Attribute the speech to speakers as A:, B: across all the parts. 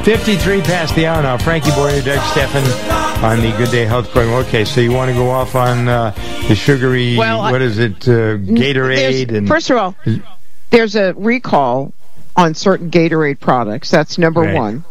A: 53 past the hour now. Frankie Boyer, Doug Stephan on the Good Day Health program. Okay, so you want to go off on the sugary, Gatorade?
B: First of all, there's a recall on certain Gatorade products. That's number one.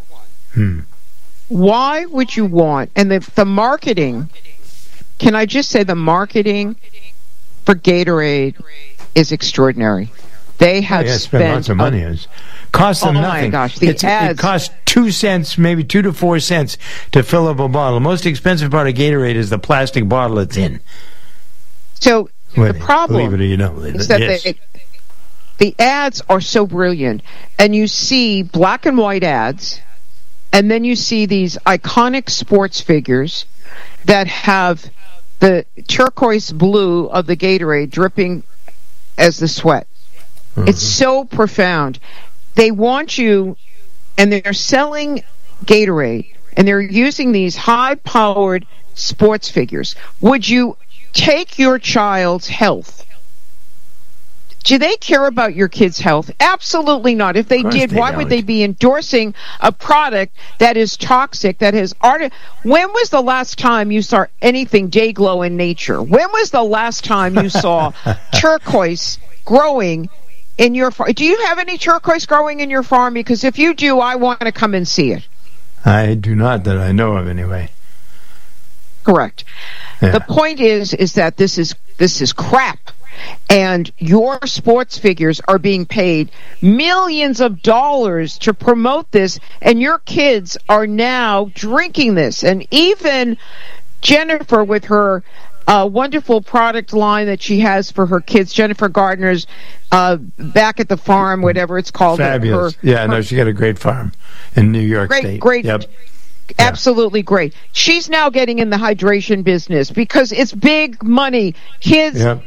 B: Why would you want, and the marketing, can I just say the marketing for Gatorade is extraordinary. They have
A: spent lots of money. It costs them nothing.
B: Oh my gosh,
A: it costs 2 cents, maybe 2 to 4 cents to fill up a bottle. The most expensive part of Gatorade is the plastic bottle it's in.
B: So the problem
A: is
B: that the ads are so brilliant, and you see black and white ads, and then you see these iconic sports figures that have the turquoise blue of the Gatorade dripping as the sweat. It's so profound. They want you, and they're selling Gatorade, and they're using these high-powered sports figures. Would you take your child's health? Do they care about your kid's health? Absolutely not. If they did, why would they be endorsing a product that is toxic, that has When was the last time you saw anything day-glow in nature? When was the last time you saw turquoise growing in your farm? Do you have any turquoise growing in your farm? Because if you do, I want to come and see it.
A: I do not, that I know of anyway.
B: Correct. Yeah. The point is that this is crap. And your sports figures are being paid millions of dollars to promote this, and your kids are now drinking this. And even Jennifer, with her wonderful product line that she has for her kids, Jennifer Gardner's Back at the Farm, whatever it's called.
A: Fabulous. She got a great farm in New York State.
B: Great. Yep. Absolutely great. She's now getting in the hydration business because it's big money. Kids... Yep.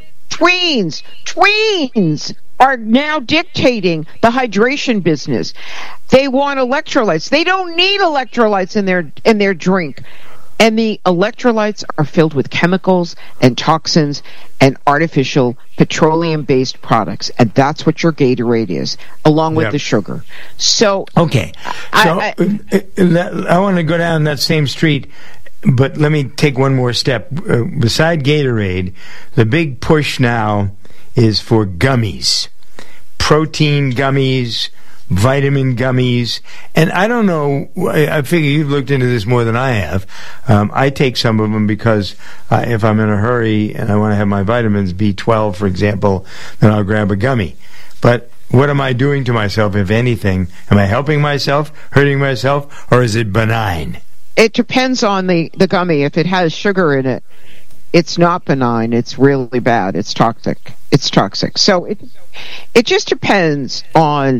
B: Tweens are now dictating the hydration business. They want electrolytes. They don't need electrolytes in their drink. And the electrolytes are filled with chemicals and toxins and artificial petroleum-based products. And that's what your Gatorade is, along with the sugar. So,
A: okay. I want to go down that same street. But let me take one more step. Beside Gatorade, the big push now is for gummies. Protein gummies, vitamin gummies. And I don't know, I figure you've looked into this more than I have. I take some of them because if I'm in a hurry and I want to have my vitamins, B12, for example, then I'll grab a gummy. But what am I doing to myself, if anything? Am I helping myself, hurting myself, or is it benign?
B: It depends on the gummy. If it has sugar in it, it's not benign. It's really bad. It's toxic. So it just depends on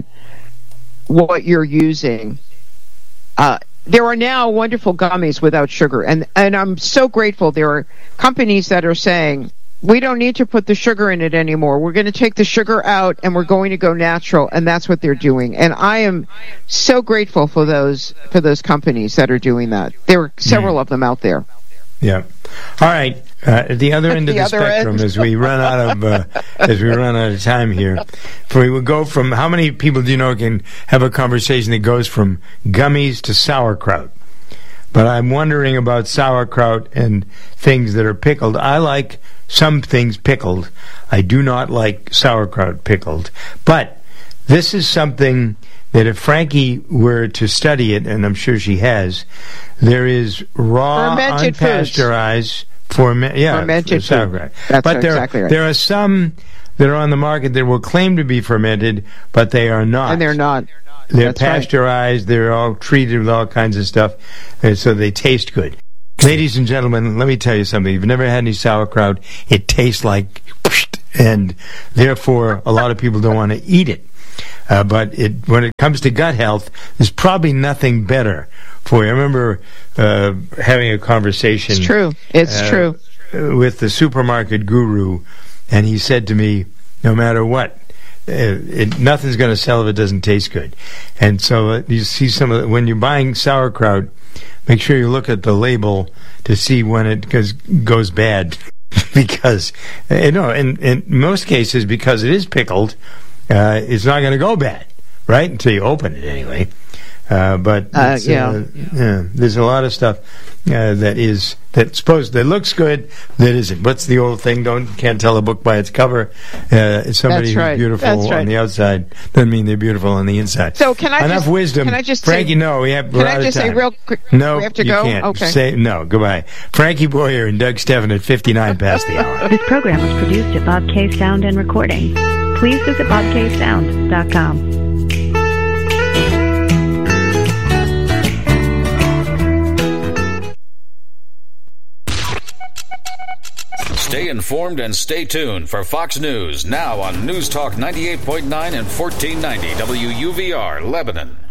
B: what you're using. There are now wonderful gummies without sugar, and I'm so grateful. There are companies that are saying, we don't need to put the sugar in it anymore. We're going to take the sugar out, and we're going to go natural, and that's what they're doing. And I am so grateful for those companies that are doing that. There are several of them out there.
A: Yeah. All right. At the other end of the spectrum, as we run out of time here, we would go from, how many people do you know can have a conversation that goes from gummies to sauerkraut? But I'm wondering about sauerkraut and things that are pickled. I like some things pickled. I do not like sauerkraut pickled. But this is something that if Frankie were to study it, and I'm sure she has, there is raw,
B: fermented
A: unpasteurized, fermented sauerkraut.
B: That's but exactly right.
A: There are some that are on the market that will claim to be fermented, but they are not.
B: And they're not.
A: They're pasteurized. Right. They're all treated with all kinds of stuff, and so they taste good. Ladies and gentlemen, let me tell you something. If you've never had any sauerkraut, it tastes like, and therefore a lot of people don't want to eat it. But when it comes to gut health, there's probably nothing better for you. I remember having a conversation.
B: It's true.
A: With the supermarket guru, and he said to me, no matter what, nothing's going to sell if it doesn't taste good. And so you see when you're buying sauerkraut, make sure you look at the label to see when it goes bad. Because, in most cases, because it is pickled, it's not going to go bad, right? Until you open it anyway. But there's a lot of stuff that looks good that isn't. What's the old thing? Can't tell a book by its cover. Somebody who's beautiful on the outside doesn't mean they're beautiful on the inside.
B: So can I
A: enough wisdom?
B: Can I just
A: Frankie?
B: say,
A: No, we have.
B: Can I just say real quick?
A: No,
B: we have to
A: you
B: go.
A: Can't.
B: Okay.
A: Say no. Goodbye. Frankie Boyer and Doug Steffen at 59 past the hour.
C: This program was produced at Bob K Sound and Recording. Please visit bobksound.com.
D: Stay informed and stay tuned for Fox News, now on News Talk 98.9 and 1490 WUVR, Lebanon.